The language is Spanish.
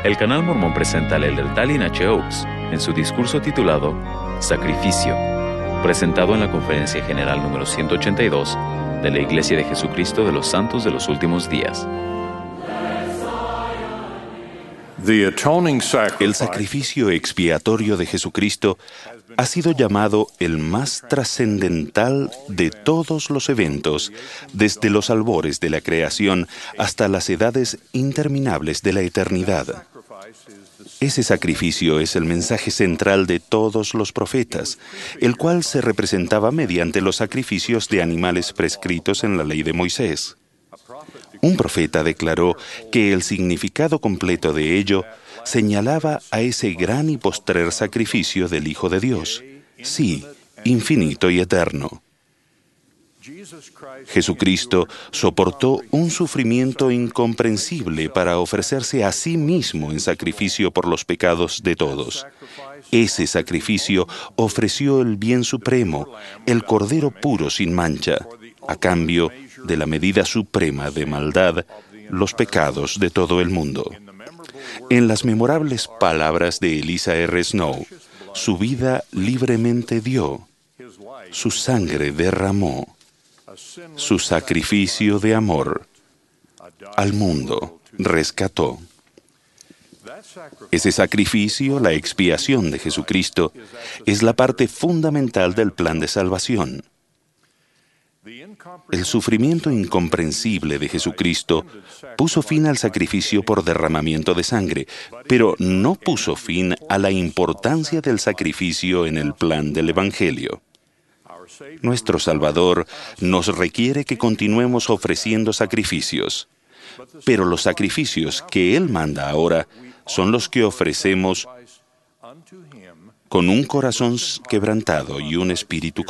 El Canal Mormón presenta al elder Dallin H. Oaks en su discurso titulado Sacrificio, presentado en la Conferencia General número 182 de la Iglesia de Jesucristo de los Santos de los Últimos Días. El sacrificio expiatorio de Jesucristo ha sido llamado el más trascendental de todos los eventos, desde los albores de la creación hasta las edades interminables de la eternidad. Ese sacrificio es el mensaje central de todos los profetas, el cual se representaba mediante los sacrificios de animales prescritos en la ley de Moisés. Un profeta declaró que el significado completo de ello señalaba a ese gran y postrer sacrificio del Hijo de Dios, sí, infinito y eterno. Jesucristo soportó un sufrimiento incomprensible para ofrecerse a sí mismo en sacrificio por los pecados de todos. Ese sacrificio ofreció el bien supremo, el Cordero puro sin mancha, a cambio de la medida suprema de maldad, los pecados de todo el mundo. En las memorables palabras de Eliza R. Snow, su vida libremente dio, su sangre derramó, su sacrificio de amor al mundo rescató. Ese sacrificio, la expiación de Jesucristo, es la parte fundamental del plan de salvación. El sufrimiento incomprensible de Jesucristo puso fin al sacrificio por derramamiento de sangre, pero no puso fin a la importancia del sacrificio en el plan del Evangelio. Nuestro Salvador nos requiere que continuemos ofreciendo sacrificios, pero los sacrificios que Él manda ahora son los que ofrecemos con un corazón quebrantado y un espíritu